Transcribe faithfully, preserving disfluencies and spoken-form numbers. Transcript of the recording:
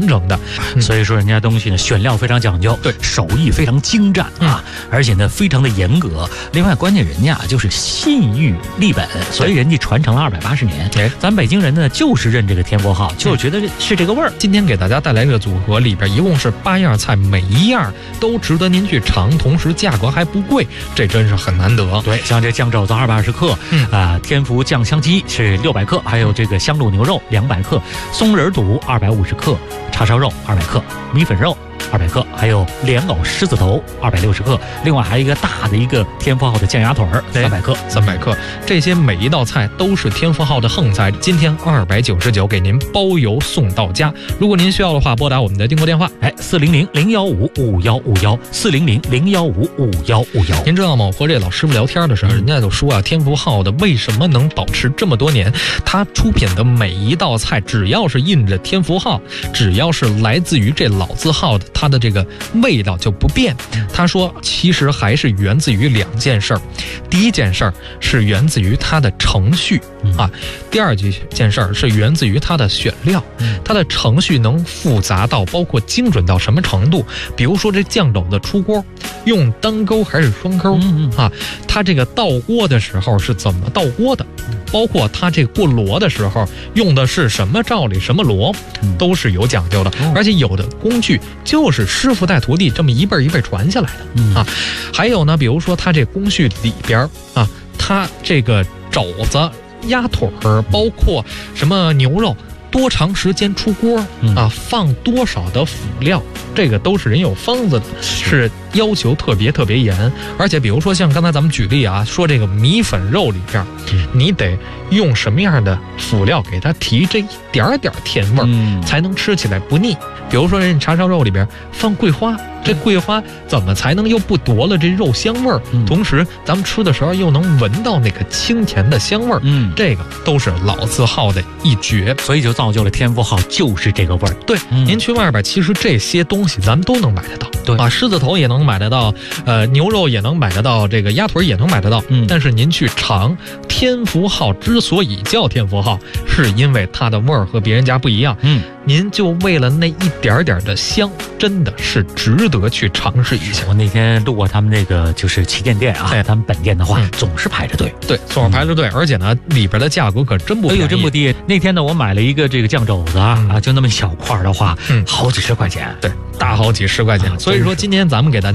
传承的。 嗯、所以说人家东西呢选料非常讲究， 对， 手艺非常精湛啊，嗯、而且呢非常的严格。另外，关键人家就是信誉立本，所以人家传承了二百八十年。 哎， 咱北京人呢就是认这个天福号，就觉得是这个味儿。 今天给大家带来这个组合里边一共是八样菜，每一样都值得您去尝，同时价格还不贵，这真是很难得。 对，像这酱肘子二百二十克，嗯啊，天福酱香鸡是六百克，还有这个香卤牛肉两百克，松仁肚二百五十克，叉烧肉二百克，米粉肉二百克，还有莲藕狮子头二百六十克，另外还有一个大的一个天福号的酱鸭腿儿三百克， 三百克，这些每一道菜都是天福号的横菜，今天二百九十九给您包邮送到家。如果您需要的话，拨打我们的订购电话， 哎，四零零零幺五五幺五幺，四零零零幺五五幺五幺。 您知道吗？我和这老师傅聊天的时候，人家就说啊，天福号的为什么能保持这么多年？他出品的每一道菜，只要是印着天福号，只要是来自于这老字号的，它的这个味道就不变。他说，其实还是源自于两件事儿。第一件事儿是源自于它的程序啊，第二件事儿是源自于它的选料。它的程序能复杂到包括精准到什么程度？比如说这酱肘子出锅，用单钩还是双钩啊？它这个倒锅的时候是怎么倒锅的？包括它这过螺的时候用的是什么罩里什么螺，都是有讲究的。而且有的工具就是师傅带徒弟这么一辈一辈传下来的啊。还有呢，比如说它这工序里边啊，它这个肘子、鸭腿儿，包括什么牛肉，多长时间出锅啊，放多少的辅料，这个都是人有方子的，是要求特别特别严。而且比如说像刚才咱们举例啊，说这个米粉肉里边，你得用什么样的辅料给它提这一点点甜味儿，嗯、才能吃起来不腻。比如说人叉烧肉里边放桂花，这桂花怎么才能又不夺了这肉香味儿，嗯、同时咱们吃的时候又能闻到那个清甜的香味儿，嗯，这个都是老字号的一绝， 所以就造就了天福号就是这个味儿。 对，嗯、您去外边其实这些东西咱们都能买得到， 对啊，狮子头也能买得到，呃，牛肉也能买得到，这个鸭腿也能买得到，嗯，但是您去尝天福号之所以叫天福号，是因为它的味儿和别人家不一样，嗯，您就为了那一点点的香，真的是值得去尝试一下。 我那天路过他们那个就是旗舰店啊，他们本店的话，嗯、总是排着队， 对，总是排着队，嗯、而且呢，里边的价格可真不便宜， 哎呦，真不低。那天呢，我买了一个这个酱肘子啊，嗯、就那么小块的话，嗯，好几十块钱， 对，大好几十块钱。啊、所以说，今天咱们给大家。